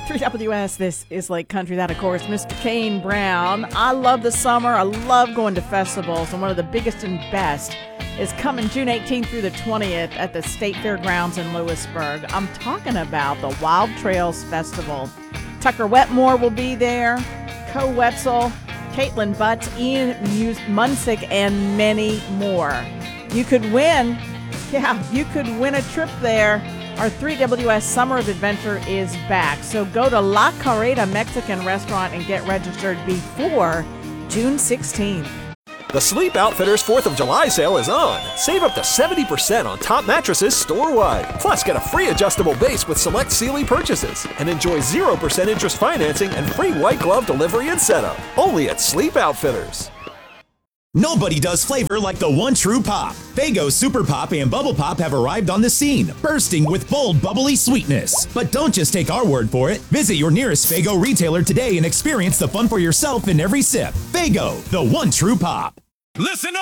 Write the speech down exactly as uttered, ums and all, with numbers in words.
three W S, this is Lake Country. That, of course, Mister Kane Brown. I love the summer. I love going to festivals, and one of the biggest and best is coming June eighteenth through the twentieth at the State Fairgrounds in Lewisburg. I'm talking about the Wild Trails Festival. Tucker Wetmore will be there, Co Wetzel, Caitlin Butts, Ian Munsick, and many more. You could win, yeah, you could win a trip there. Our three W S Summer of Adventure is back. So go to La Carreta Mexican Restaurant and get registered before June sixteenth. The Sleep Outfitters fourth of July sale is on. Save up to seventy percent on top mattresses store-wide. Plus, get a free adjustable base with select Sealy purchases. And enjoy zero percent interest financing and free white glove delivery and setup. Only at Sleep Outfitters. Nobody does flavor like the one true pop. Faygo Super Pop and Bubble Pop have arrived on the scene, bursting with bold, bubbly sweetness. But don't just take our word for it. Visit your nearest Faygo retailer today and experience the fun for yourself in every sip. Faygo, the one true pop. Listen